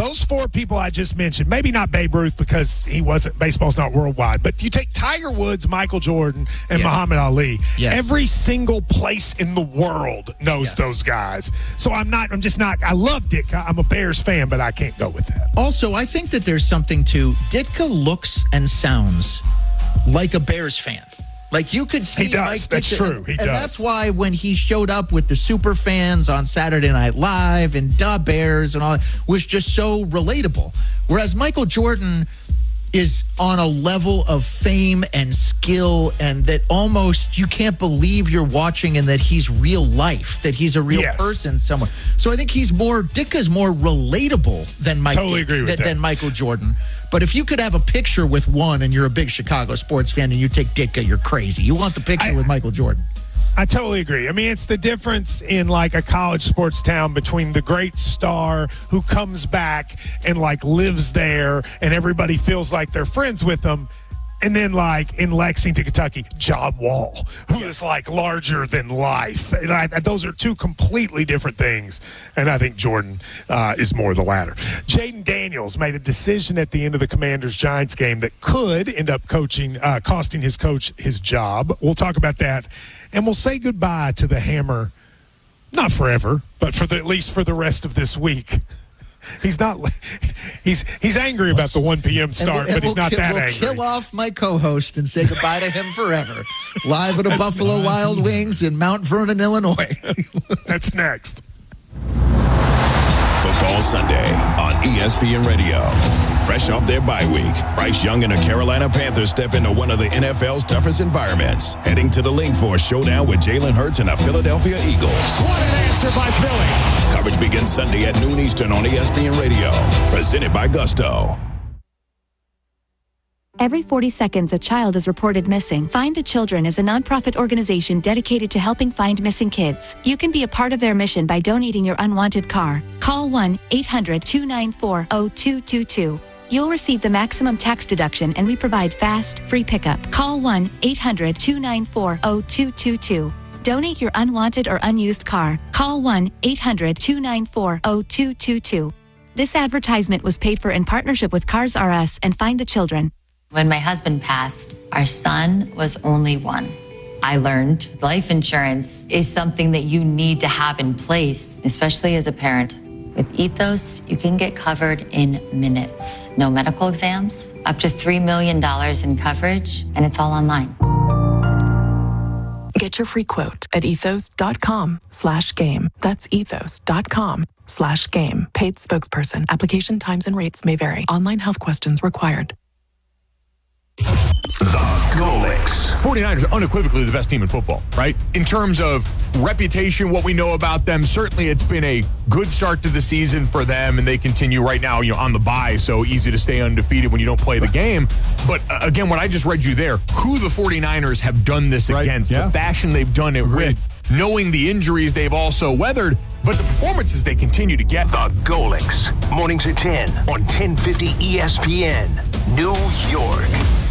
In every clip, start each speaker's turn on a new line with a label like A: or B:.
A: those four people I just mentioned, maybe not Babe Ruth because baseball's not worldwide, but you take Tiger Woods, Michael Jordan, and Muhammad Ali.
B: Yes.
A: Every single place in the world knows those guys. So I love Ditka. I'm a Bears fan, but I can't go with that.
B: Also, I think that there's something to Ditka looks and sounds like a Bears fan. Like you could see
A: he does.
B: Mike
A: That's
B: Ditka,
A: true. He does.
B: That's why when he showed up with the super fans on Saturday Night Live and Da Bears and all, was just so relatable. Whereas Michael Jordan is on a level of fame and skill and that almost you can't believe you're watching and that he's real life, that he's a real person somewhere. So I think Ditka's more relatable than than Michael Jordan. But if you could have a picture with one and you're a big Chicago sports fan and you take Ditka, you're crazy. You want the picture with Michael Jordan.
A: I totally agree. I mean, it's the difference in like a college sports town between the great star who comes back and like lives there and everybody feels like they're friends with them. And then like in Lexington, Kentucky, John Wall, who is like larger than life. And those are two completely different things. And I think Jordan is more the latter. Jaden Daniels made a decision at the end of the Commanders-Giants game that could end up costing his coach his job. We'll talk about that. And we'll say goodbye to the Hammer, not forever, but at least for the rest of this week. He's not. He's angry about the 1 p.m. start, but he's not that angry.
B: We'll kill off my co-host and say goodbye to him forever. Live at the Buffalo Wild Wings in Mount Vernon, Illinois.
A: That's next.
C: Football Sunday on ESPN Radio. Fresh off their bye week, Bryce Young and the Carolina Panthers step into one of the NFL's toughest environments, heading to the link for a showdown with Jalen Hurts and the Philadelphia Eagles.
D: What an answer by Philly.
C: Coverage begins Sunday at noon Eastern on ESPN Radio. Presented by Gusto.
E: Every 40 seconds, a child is reported missing. Find the Children is a nonprofit organization dedicated to helping find missing kids. You can be a part of their mission by donating your unwanted car. Call 1-800-294-0222. You'll receive the maximum tax deduction and we provide fast, free pickup. Call 1-800-294-0222. Donate your unwanted or unused car. Call 1-800-294-0222. This advertisement was paid for in partnership with Cars R Us and Find the Children.
F: When my husband passed, our son was only one. I learned life insurance is something that you need to have in place, especially as a parent. With Ethos, you can get covered in minutes. No medical exams, up to $3 million in coverage, and it's all online.
G: Get your free quote at ethos.com/game. That's ethos.com/game. Paid spokesperson. Application times and rates may vary. Online health questions required.
C: The Golix.
D: 49ers are unequivocally the best team in football, right? In terms of reputation, what we know about them, certainly it's been a good start to the season for them, and they continue right now, on the bye, so easy to stay undefeated when you don't play the game. But again, what I just read you there, who the 49ers have done this against, the fashion they've done it with, knowing the injuries they've also weathered, but the performances they continue to get.
C: The Golix. Mornings at 10 on 1050 ESPN, New York.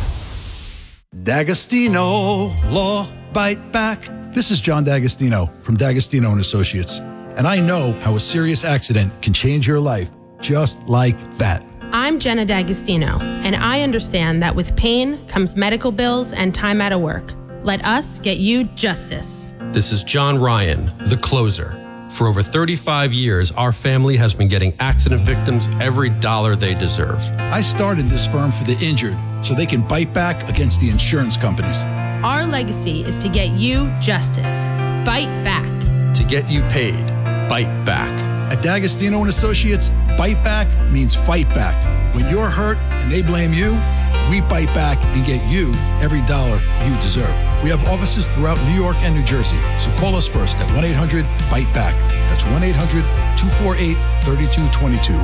H: D'Agostino Law Bite Back. This is John D'Agostino from D'Agostino and Associates, and I know how a serious accident can change your life just like that.
I: I'm Jenna D'Agostino, and I understand that with pain comes medical bills and time out of work. Let us get you justice.
J: This is John Ryan, the closer. For over 35 years, our family has been getting accident victims every dollar they deserve.
H: I started this firm for the injured so they can bite back against the insurance companies.
I: Our legacy is to get you justice. Bite back.
J: To get you paid. Bite back.
H: At D'Agostino and Associates, bite back means fight back. When you're hurt and they blame you, we bite back and get you every dollar you deserve. We have offices throughout New York and New Jersey, so call us first at 1-800-BITE-BACK. That's 1-800-248-3222.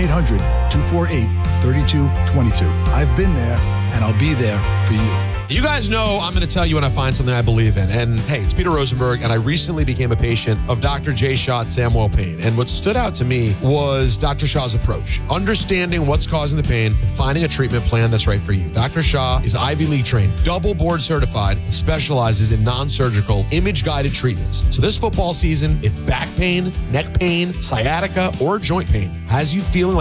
H: 1-800-248-3222. I've been there, and I'll be there for you.
K: You guys know I'm going to tell you when I find something I believe in. And hey, it's Peter Rosenberg, and I recently became a patient of Dr. Jay Shaw at Samuel Pain. And what stood out to me was Dr. Shaw's approach, understanding what's causing the pain and finding a treatment plan that's right for you. Dr. Shaw is Ivy League trained, double board certified, and specializes in non-surgical, image-guided treatments. So this football season, if back pain, neck pain, sciatica, or joint pain has you feeling like